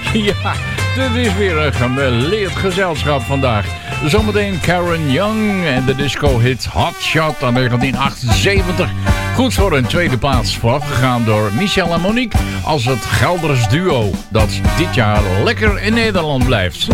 Ja, dit is weer een gemêleerd gezelschap vandaag. Zometeen Karen Young en de disco-hit Hot Shot aan 1978. Goed voor een tweede plaats, voorafgegaan door Michel en Monique als het Gelders duo dat dit jaar lekker in Nederland blijft.